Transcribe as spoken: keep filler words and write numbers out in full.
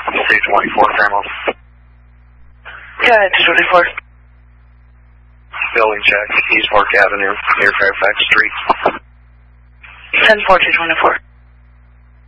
two twenty-four, Grandma. Go ahead, two twenty-four. Building check, East Park Avenue, near Fairfax Street. ten four, two twenty-four.